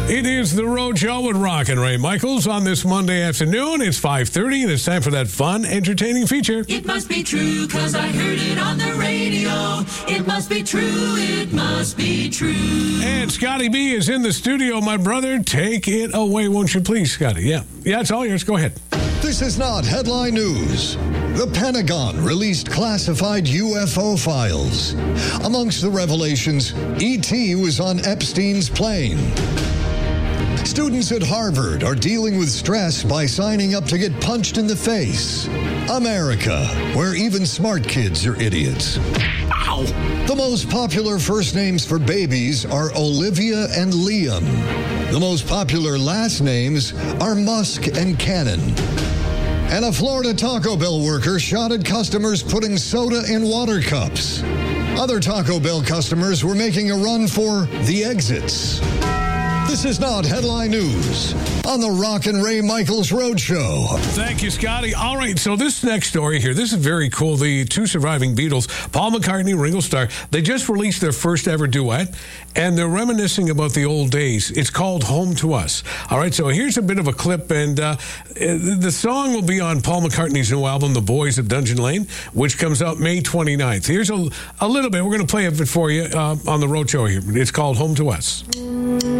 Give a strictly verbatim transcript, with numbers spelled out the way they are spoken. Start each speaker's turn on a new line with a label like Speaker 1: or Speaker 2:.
Speaker 1: It is the Road Show with Rock and Ray Michaels on this Monday afternoon. It's five thirty, and it's time for that fun, entertaining feature.
Speaker 2: It must be true, because I heard it on the radio. It must be true, it must be true.
Speaker 1: And Scotty B is in the studio, my brother. Take it away, won't you please, Scotty? Yeah, yeah, it's all yours. Go ahead.
Speaker 3: This is not headline news. The Pentagon released classified U F O files. Amongst the revelations, E T was on Epstein's plane. Students at Harvard are dealing with stress by signing up to get punched in the face. America, where even smart kids are idiots. Ow. The most popular first names for babies are Olivia and Liam. The most popular last names are Musk and Cannon. And a Florida Taco Bell worker shot at customers putting soda in water cups. Other Taco Bell customers were making a run for the exits. This is not headline news on the Rock and Ray Michaels Roadshow.
Speaker 1: Thank you, Scotty. All right, so this next story here, this is very cool. The two surviving Beatles, Paul McCartney, Ringo Starr, they just released their first ever duet, and they're reminiscing about the old days. It's called Home to Us. All right, so here's a bit of a clip, and uh, the song will be on Paul McCartney's new album, The Boys of Dungeon Lane, which comes out May twenty-ninth. Here's a, a little bit. We're going to play it for you uh, on the Roadshow here. It's called Home to Us.